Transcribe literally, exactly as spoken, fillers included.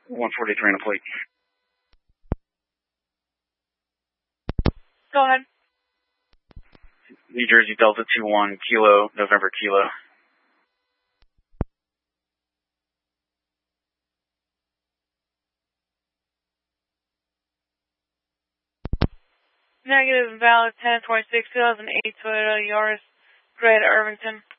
one forty-three on the plate. Go ahead. New Jersey Delta two one, Kilo, November Kilo. Negative, valid ten twenty-six, two thousand eight Toyota Yaris, Gray to Irvington.